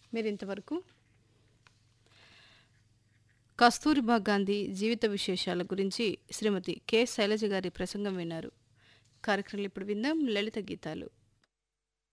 మీరింతవరకు కస్తూరిబా గాంధీ జీవిత విశేషాల గురించి శ్రీమతి కె శైలజ గారి ప్రసంగం విన్నారు. కార్యక్రమంలో ఇప్పుడు విందాం లలిత గీతాలు.